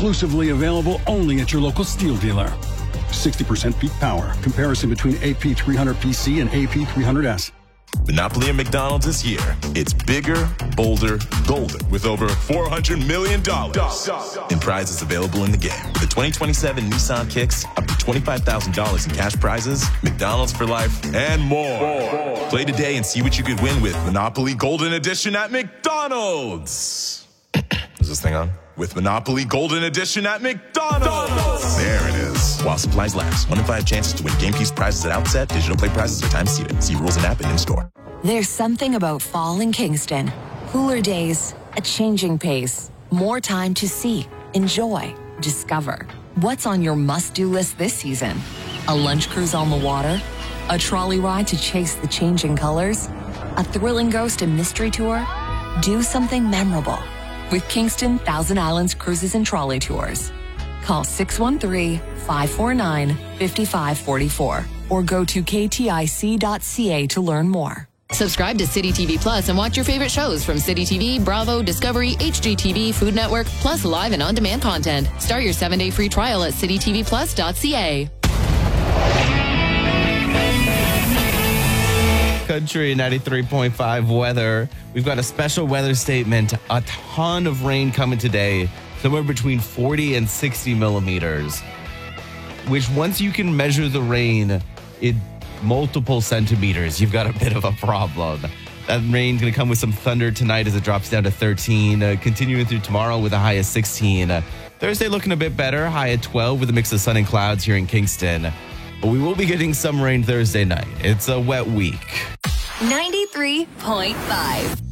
Exclusively available only at your local Steel dealer. 60% peak power. Comparison between AP300PC and AP300S. Monopoly at McDonald's this year. It's bigger, bolder, golden with over $400 million in prizes available in the game. With the 2027 Nissan Kicks, up to $25,000 in cash prizes, McDonald's for life, and more. Play today and see what you could win with Monopoly Golden Edition at McDonald's. Is this thing on? With Monopoly Golden Edition at McDonald's. There it is. While supplies last. 1 in 5 chances to win game piece prizes at outset. Digital play prizes are time seated. See rules and app and in-store. There's something about fall in Kingston. Cooler days, a changing pace, more time to see, enjoy, discover. What's on your must-do list this season? A lunch cruise on the water? A trolley ride to chase the changing colors? A thrilling ghost and mystery tour? Do something memorable with Kingston Thousand Islands Cruises and Trolley Tours. Call 613-549-5544 or go to ktic.ca to learn more. Subscribe to City TV Plus and watch your favorite shows from City TV, Bravo, Discovery, HGTV, Food Network, plus live and on-demand content. Start your 7-day free trial at citytvplus.ca. Country 93.5 weather. We've got a special weather statement. A ton of rain coming today, somewhere between 40 and 60 millimeters, which once you can measure the rain in multiple centimeters, you've got a bit of a problem. That rain's going to come with some thunder tonight as it drops down to 13, continuing through tomorrow with a high of 16. Thursday looking a bit better, high at 12 with a mix of sun and clouds here in Kingston. But we will be getting some rain Thursday night. It's a wet week. 93.5.